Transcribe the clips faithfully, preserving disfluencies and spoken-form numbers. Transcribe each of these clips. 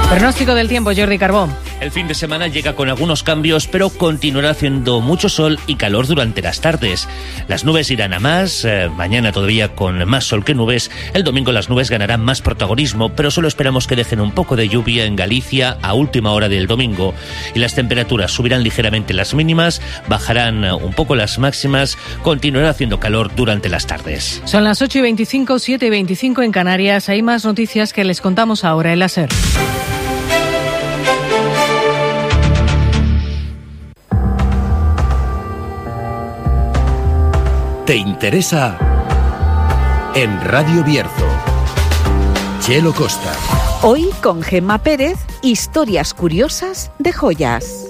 Pronóstico del tiempo, Jordi Carbó. El fin de semana llega con algunos cambios, pero continuará haciendo mucho sol y calor durante las tardes. Las nubes irán a más, eh, mañana todavía con más sol que nubes. El domingo las nubes ganarán más protagonismo, pero solo esperamos que dejen un poco de lluvia en Galicia a última hora del domingo. Y las temperaturas subirán ligeramente las mínimas, bajarán un poco las máximas, continuará haciendo calor durante las tardes. Son las ocho y veinticinco, siete y veinticinco en Canarias. Hay más noticias que les contamos ahora en la SER. ¿Te interesa? En Radio Bierzo. Chelo Costa. Hoy con Gemma Pérez, historias curiosas de joyas.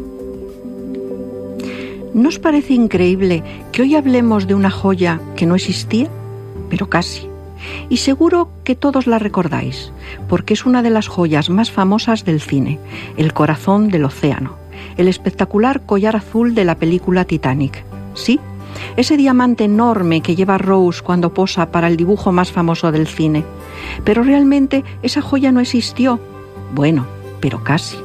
¿No os parece increíble que hoy hablemos de una joya que no existía? Pero casi. Y seguro que todos la recordáis, porque es una de las joyas más famosas del cine, el corazón del océano, el espectacular collar azul de la película Titanic. ¿Sí? Ese diamante enorme que lleva Rose cuando posa para el dibujo más famoso del cine. Pero realmente esa joya no existió. Bueno, pero casi.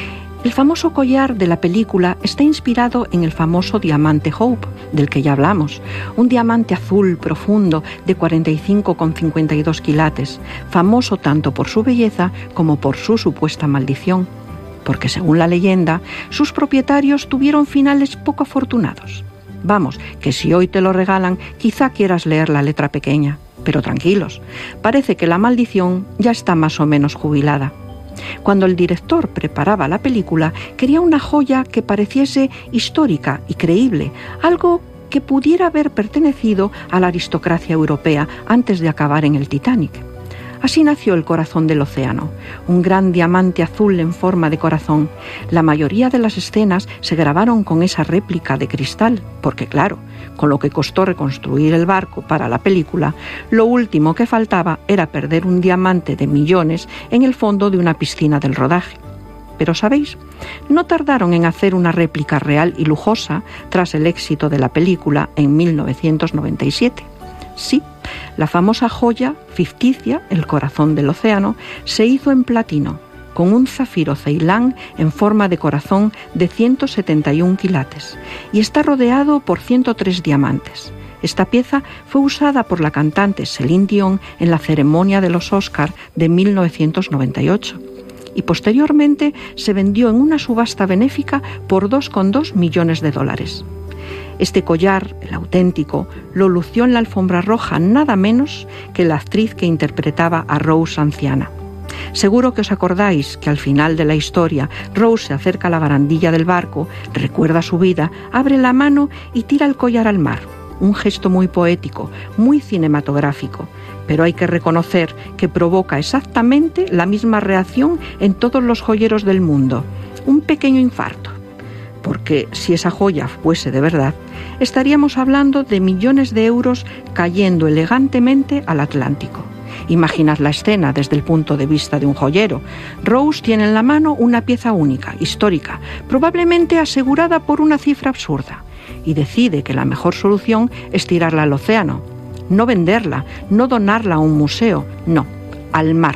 El famoso collar de la película está inspirado en el famoso diamante Hope, del que ya hablamos. Un diamante azul profundo de cuarenta y cinco coma cincuenta y dos quilates, famoso tanto por su belleza como por su supuesta maldición. Porque según la leyenda, sus propietarios tuvieron finales poco afortunados. Vamos, que si hoy te lo regalan, quizá quieras leer la letra pequeña. Pero tranquilos, parece que la maldición ya está más o menos jubilada. Cuando el director preparaba la película, quería una joya que pareciese histórica y creíble, algo que pudiera haber pertenecido a la aristocracia europea antes de acabar en el Titanic. Así nació el corazón del océano, un gran diamante azul en forma de corazón. La mayoría de las escenas se grabaron con esa réplica de cristal, porque claro, con lo que costó reconstruir el barco para la película, lo último que faltaba era perder un diamante de millones en el fondo de una piscina del rodaje. Pero ¿sabéis? No tardaron en hacer una réplica real y lujosa tras el éxito de la película en mil novecientos noventa y siete. Sí, la famosa joya ficticia, el corazón del océano, se hizo en platino, con un zafiro ceilán en forma de corazón de ciento setenta y un quilates, y está rodeado por ciento tres diamantes. Esta pieza fue usada por la cantante Celine Dion en la ceremonia de los Oscar de mil novecientos noventa y ocho. Y posteriormente se vendió en una subasta benéfica por dos coma dos millones de dólares. Este collar, el auténtico, lo lució en la alfombra roja nada menos que la actriz que interpretaba a Rose anciana. Seguro que os acordáis que al final de la historia Rose se acerca a la barandilla del barco, recuerda su vida, abre la mano y tira el collar al mar. Un gesto muy poético, muy cinematográfico, pero hay que reconocer que provoca exactamente la misma reacción en todos los joyeros del mundo. Un pequeño infarto. Porque si esa joya fuese de verdad, estaríamos hablando de millones de euros cayendo elegantemente al Atlántico. Imaginad la escena desde el punto de vista de un joyero. Rose tiene en la mano una pieza única, histórica, probablemente asegurada por una cifra absurda, y decide que la mejor solución es tirarla al océano. No venderla, no donarla a un museo, no, al mar.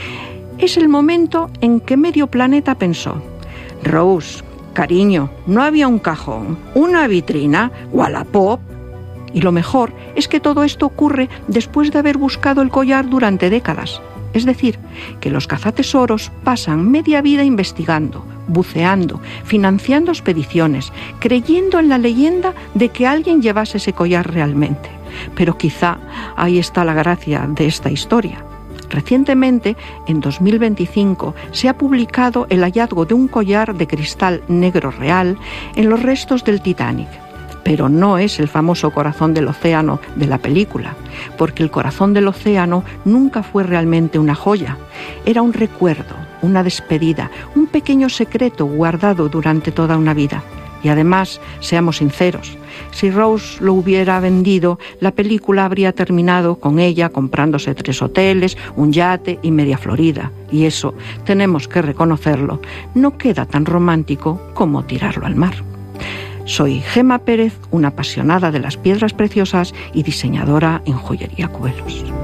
Es el momento en que medio planeta pensó: Rose, cariño, no había un cajón, una vitrina, Wallapop. Y lo mejor es que todo esto ocurre después de haber buscado el collar durante décadas. Es decir, que los cazatesoros pasan media vida investigando, buceando, financiando expediciones, creyendo en la leyenda de que alguien llevase ese collar realmente. Pero quizá ahí está la gracia de esta historia. Recientemente, en dos mil veinticinco, se ha publicado el hallazgo de un collar de cristal negro real en los restos del Titanic. Pero no es el famoso corazón del océano de la película, porque el corazón del océano nunca fue realmente una joya. Era un recuerdo, una despedida, un pequeño secreto guardado durante toda una vida. Y además, seamos sinceros, si Rose lo hubiera vendido, la película habría terminado con ella comprándose tres hoteles, un yate y media Florida. Y eso, tenemos que reconocerlo, no queda tan romántico como tirarlo al mar. Soy Gemma Pérez, una apasionada de las piedras preciosas y diseñadora en Joyería Cubelos.